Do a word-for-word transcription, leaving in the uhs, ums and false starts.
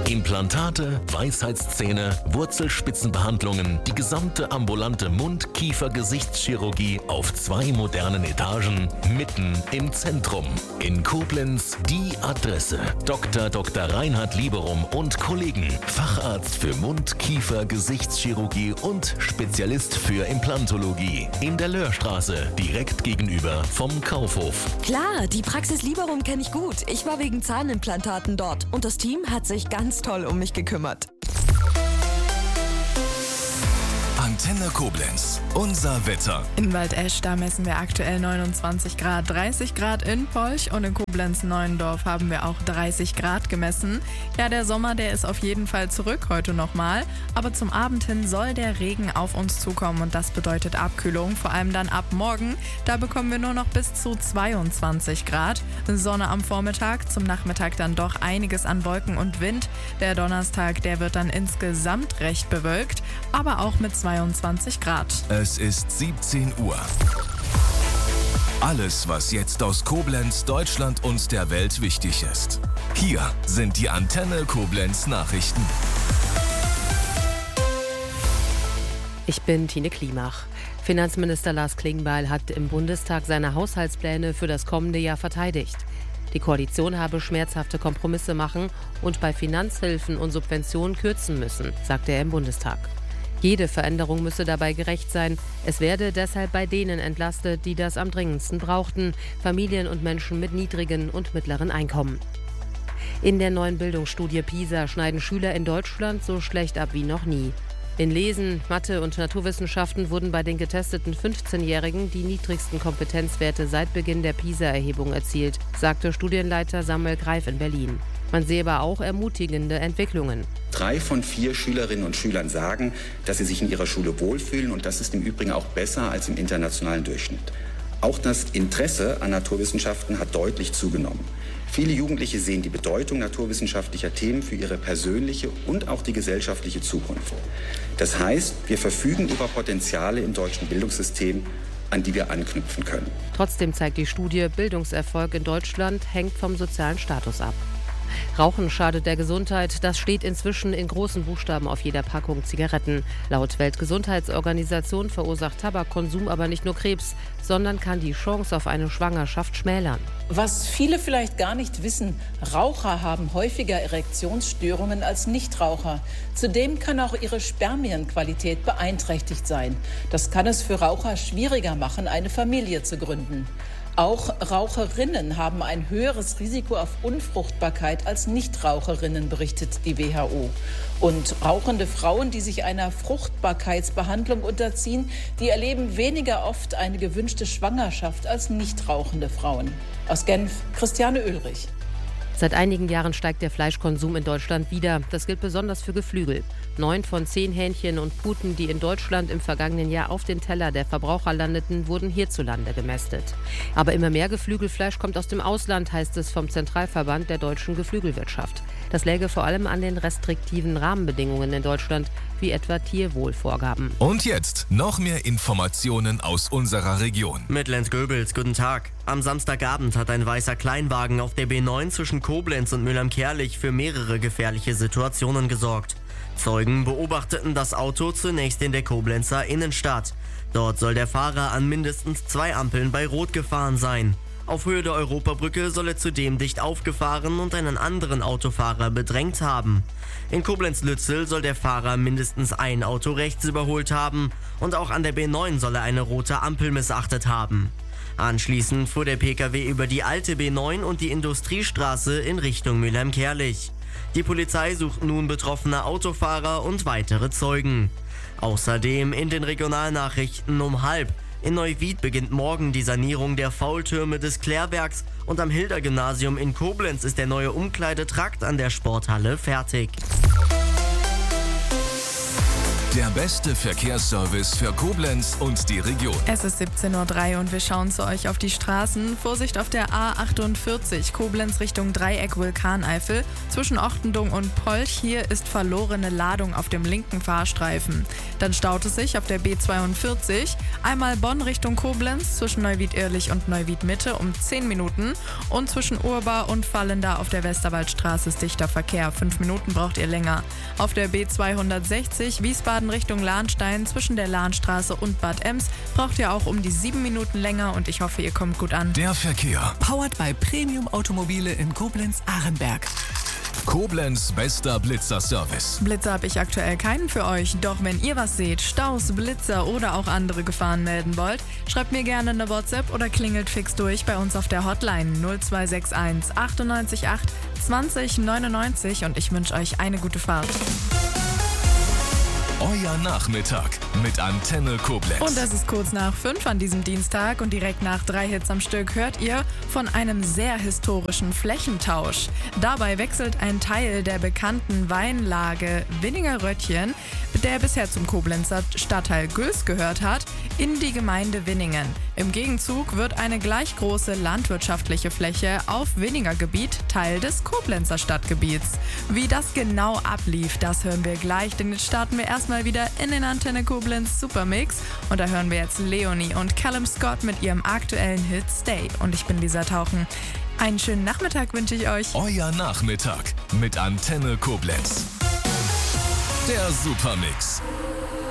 Implantate, Weisheitszähne, Wurzelspitzenbehandlungen, die gesamte ambulante Mund-, Kiefer-, Gesichtschirurgie auf zwei modernen Etagen, mitten im Zentrum. In Koblenz die Adresse. Doktor Doktor Reinhard Lieberum und Kollegen. Facharzt für Mund-, Kiefer-, Gesichtschirurgie und Spezialist für Implantologie. In der Löhrstraße, direkt gegenüber vom Kaufhof. Klar, die Praxis Lieberum kenne ich gut. Ich war wegen Zahnimplantaten dort und das Team hat sich ganz toll um mich gekümmert. Antenne Koblenz, unser Wetter. In Waldesch, da messen wir aktuell neunundzwanzig Grad, dreißig Grad in Polch und in Koblenz-Neuendorf haben wir auch dreißig Grad gemessen. Ja, der Sommer, der ist auf jeden Fall zurück heute nochmal, aber zum Abend hin soll der Regen auf uns zukommen und das bedeutet Abkühlung, vor allem dann ab morgen. Da bekommen wir nur noch bis zu zweiundzwanzig Grad. Sonne am Vormittag, zum Nachmittag dann doch einiges an Wolken und Wind. Der Donnerstag, der wird dann insgesamt recht bewölkt, aber auch mit zweiundzwanzig Grad. Es ist siebzehn Uhr. Alles, was jetzt aus Koblenz, Deutschland und der Welt wichtig ist. Hier sind die Antenne Koblenz Nachrichten. Ich bin Tine Klimach. Finanzminister Lars Klingbeil hat im Bundestag seine Haushaltspläne für das kommende Jahr verteidigt. Die Koalition habe schmerzhafte Kompromisse machen und bei Finanzhilfen und Subventionen kürzen müssen, sagte er im Bundestag. Jede Veränderung müsse dabei gerecht sein. Es werde deshalb bei denen entlastet, die das am dringendsten brauchten, Familien und Menschen mit niedrigen und mittleren Einkommen. In der neuen Bildungsstudie PISA schneiden Schüler in Deutschland so schlecht ab wie noch nie. In Lesen, Mathe und Naturwissenschaften wurden bei den getesteten fünfzehnjährigen die niedrigsten Kompetenzwerte seit Beginn der PISA-Erhebung erzielt, sagte Studienleiter Samuel Greif in Berlin. Man sehe aber auch ermutigende Entwicklungen. Drei von vier Schülerinnen und Schülern sagen, dass sie sich in ihrer Schule wohlfühlen und das ist im Übrigen auch besser als im internationalen Durchschnitt. Auch das Interesse an Naturwissenschaften hat deutlich zugenommen. Viele Jugendliche sehen die Bedeutung naturwissenschaftlicher Themen für ihre persönliche und auch die gesellschaftliche Zukunft. Das heißt, wir verfügen über Potenziale im deutschen Bildungssystem, an die wir anknüpfen können. Trotzdem zeigt die Studie, Bildungserfolg in Deutschland hängt vom sozialen Status ab. Rauchen schadet der Gesundheit, das steht inzwischen in großen Buchstaben auf jeder Packung Zigaretten. Laut Weltgesundheitsorganisation verursacht Tabakkonsum aber nicht nur Krebs, sondern kann die Chance auf eine Schwangerschaft schmälern. Was viele vielleicht gar nicht wissen, Raucher haben häufiger Erektionsstörungen als Nichtraucher. Zudem kann auch ihre Spermienqualität beeinträchtigt sein. Das kann es für Raucher schwieriger machen, eine Familie zu gründen. Auch Raucherinnen haben ein höheres Risiko auf Unfruchtbarkeit als Nichtraucherinnen, berichtet die W H O. Und rauchende Frauen, die sich einer Fruchtbarkeitsbehandlung unterziehen, die erleben weniger oft eine gewünschte Schwangerschaft als nichtrauchende Frauen. Aus Genf, Christiane Oehlrich. Seit einigen Jahren steigt der Fleischkonsum in Deutschland wieder. Das gilt besonders für Geflügel. Neun von zehn Hähnchen und Puten, die in Deutschland im vergangenen Jahr auf den Teller der Verbraucher landeten, wurden hierzulande gemästet. Aber immer mehr Geflügelfleisch kommt aus dem Ausland, heißt es vom Zentralverband der deutschen Geflügelwirtschaft. Das läge vor allem an den restriktiven Rahmenbedingungen in Deutschland, wie etwa Tierwohlvorgaben. Und jetzt noch mehr Informationen aus unserer Region. Mit Lenz Goebels, guten Tag. Am Samstagabend hat ein weißer Kleinwagen auf der B neun zwischen Koblenz und Mülheim-Kärlich für mehrere gefährliche Situationen gesorgt. Zeugen beobachteten das Auto zunächst in der Koblenzer Innenstadt. Dort soll der Fahrer an mindestens zwei Ampeln bei Rot gefahren sein. Auf Höhe der Europabrücke soll er zudem dicht aufgefahren und einen anderen Autofahrer bedrängt haben. In Koblenz-Lützel soll der Fahrer mindestens ein Auto rechts überholt haben und auch an der B neun soll er eine rote Ampel missachtet haben. Anschließend fuhr der Pkw über die alte B neun und die Industriestraße in Richtung Mülheim-Kärlich. Die Polizei sucht nun betroffene Autofahrer und weitere Zeugen. Außerdem in den Regionalnachrichten um halb. In Neuwied beginnt morgen die Sanierung der Faultürme des Klärwerks und am Hilder-Gymnasium in Koblenz ist der neue Umkleidetrakt an der Sporthalle fertig. Der beste Verkehrsservice für Koblenz und die Region. Es ist siebzehn Uhr drei und wir schauen zu euch auf die Straßen. Vorsicht auf der A achtundvierzig, Koblenz Richtung Dreieck Vulkaneifel. Zwischen Ochtendung und Polch, hier ist verlorene Ladung auf dem linken Fahrstreifen. Dann staut es sich auf der B zweiundvierzig, einmal Bonn Richtung Koblenz zwischen Neuwied-Irlich und Neuwied-Mitte um zehn Minuten. Und zwischen Urbar und Fallenda auf der Westerwaldstraße ist dichter Verkehr. fünf Minuten braucht ihr länger. Auf der B zweihundertsechzig, Wiesbaden Richtung Lahnstein zwischen der Lahnstraße und Bad Ems braucht ihr auch um die sieben Minuten länger und ich hoffe, ihr kommt gut an. Der Verkehr. Powered by Premium Automobile in Koblenz-Arenberg. Koblenz bester Blitzer-Service. Blitzer habe ich aktuell keinen für euch, doch wenn ihr was seht, Staus, Blitzer oder auch andere Gefahren melden wollt, schreibt mir gerne eine WhatsApp oder klingelt fix durch bei uns auf der Hotline null zwei sechs eins achtundneunzig acht zwanzig neunundneunzig und ich wünsche euch eine gute Fahrt. Euer Nachmittag mit Antenne Koblenz. Und es ist kurz nach fünf an diesem Dienstag und direkt nach drei Hits am Stück hört ihr von einem sehr historischen Flächentausch. Dabei wechselt ein Teil der bekannten Weinlage Winninger Röttchen, der bisher zum Koblenzer Stadtteil Güls gehört hat, in die Gemeinde Winningen. Im Gegenzug wird eine gleich große landwirtschaftliche Fläche auf Winninger Gebiet Teil des Koblenzer Stadtgebiets. Wie das genau ablief, das hören wir gleich, denn jetzt starten wir erstmal wieder in den Antenne Koblenz Supermix und da hören wir jetzt Leonie und Callum Scott mit ihrem aktuellen Hit Stay. Und ich bin Lisa Tauchen. Einen schönen Nachmittag wünsche ich euch. Euer Nachmittag mit Antenne Koblenz. Der Supermix.